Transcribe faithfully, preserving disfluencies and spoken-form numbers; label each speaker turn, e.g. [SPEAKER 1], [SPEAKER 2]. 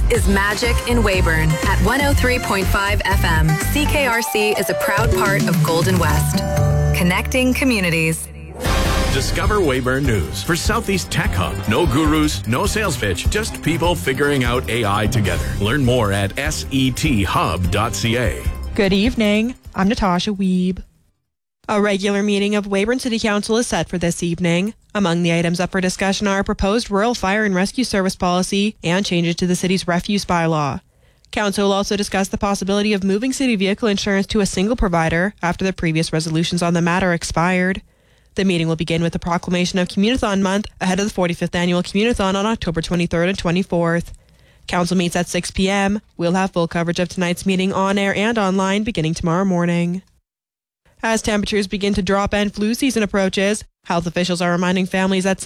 [SPEAKER 1] is Magic in Weyburn at one oh three point five F M. C K R C is a proud part of Golden West. Connecting communities.
[SPEAKER 2] Discover Weyburn News for Southeast Tech Hub. No gurus, no sales pitch, just people figuring out A I together. Learn more at S E T hub dot C A.
[SPEAKER 3] Good evening. I'm Natasha Wiebe. A regular meeting of Weyburn City Council is set for this evening. Among the items up for discussion are a proposed rural fire and rescue service policy and changes to the city's refuse bylaw. Council will also discuss the possibility of moving city vehicle insurance to a single provider after the previous resolutions on the matter expired. The meeting will begin with the proclamation of Communathon Month ahead of the forty-fifth Annual Communathon on October twenty-third and twenty-fourth. Council meets at six p.m. We'll have full coverage of tonight's meeting on air and online beginning tomorrow morning. As temperatures begin to drop and flu season approaches, health officials are reminding families that